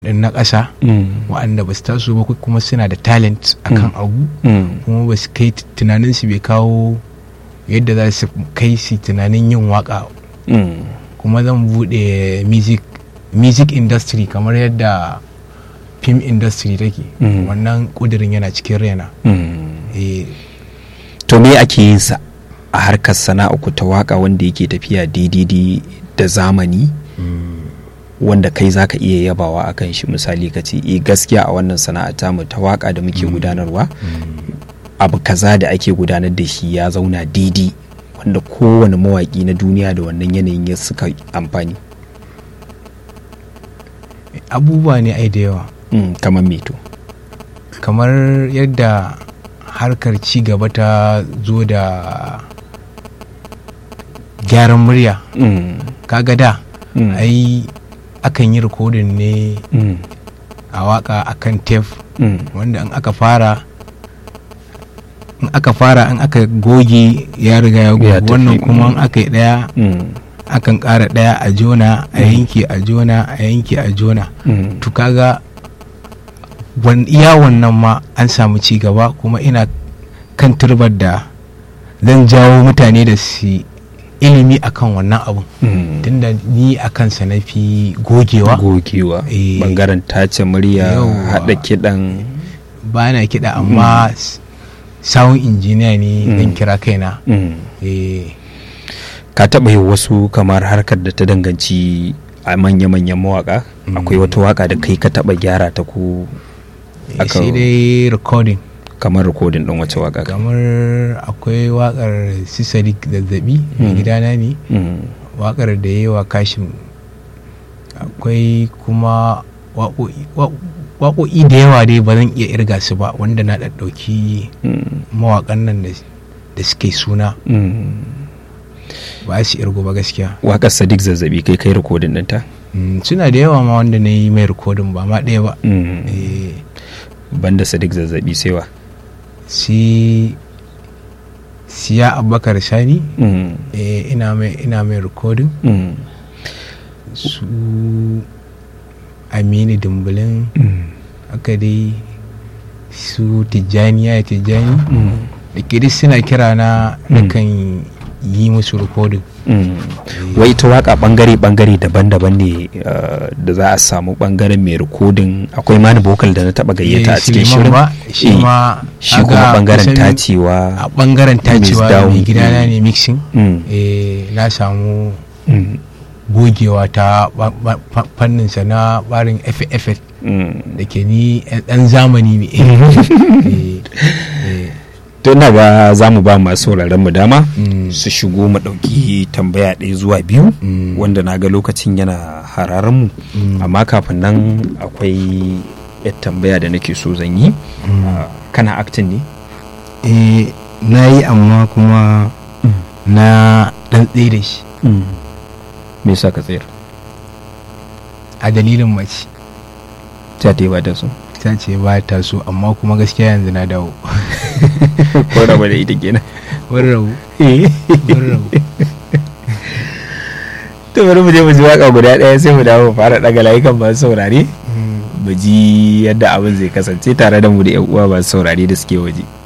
din na ƙasa waɗanda ba su taso ba kuma suna da talent akan abu kuma ba su kai tunanin su bai kawo yadda za su kai su tunanin yin waka kuma zan bude music industry kamar yadda film industry take wannan kudirin yana cikin raina. To me ake yin sa a harkar sana'a ku ta waka wanda yake tafiya daidai da zamani wanda kai za ka iya yabawa a kan shi? Misali ka ce gaskiya a wannan sana'a tamu ta waka da muke gudanarwa abu kaza da ake gudanar da shi ya zauna daidai wanda kowane mawaƙi na duniya da wannan yanayin ya suka amfani. Abubuwa ne ai da yawa. Kamar meto kamar yadda harkar ci gaba ta zo da gyaran murya. Kaga da ai akan yi rikodin ne a waka akan tef wanda in aka fara in aka goge ya riga ya goge wannan kuma in aka yi daya akan kara daya a jona a yanke a jona a yanke a jona. To kaga iya wannan ma an samu ci gaba kuma ina kan turbar da zan jawo mutane da su ilimi akan wannan abun tunda ni akan sa na fi gogewa bangaren tace murya hada kidan ba na kida amma sound engineer ne dan kira kaina. Ka taba yi wasu kamar harkar da ta danganci a manya-manyan mawaka akwai wata waka da kai ka taba gyara ta ko sai dai recording? Kamar rikodin ɗin wace waka? Kamar akwai wakar Sisarik Zazzabi mai gidana ne wakar da yi wa Kashim. Akwai kuma waƙoƙi da yawa dai ba zan iya irga su ba wanda na ɗauki mawaƙan nan da suke suna ba su irgo ba gaskiya. Wakar Sadiq Zazzabi kai rikodin ɗinta? Suna da yawa ma wanda na yi mai rikodin ba ma ɗaya ba. Banda Sadiq Zazzabi sai wa? Siya Abubakar Sani ina mai rikodin su Aminu Dumbulin haka dai su Tijjani da ke suna kira na kan yi musu rikodin. Wai ta waka bangare daban-daban ne da za a samu bangaren mai rikodin. Akwai mani vocal da na taba gayyata a cikin shirin shi kuma bangaren tacewa. A bangaren tacewa mai gidana ne mixing. Na samu gogewa ta fanninsa na barin FFF da ke ni dan zamani ne. To na ba za mu ba masu mu dama su shigo mu ɗauki tambaya ɗaya zuwa biyu wanda na ga lokacin yana hararin mu amma kafin nan akwai tambaya da nake so zan yi. Kana acting ne? Na yi amma kuma na ɗan tsaye da shi. Me yasa ka tsayar? A dalilin mace. Ta ba ta so? Ta ce ba ta so amma kuma gaskiya yanzu na dawo. Ko rabu da ita kenan? Wani rabu. To bari mu je mu ji waka guda ɗaya sai mu dawo fara daga layukan masu saurare mu ji yadda abin zai kasance tare da mu da 'yan uwa masu saurare da suke waje.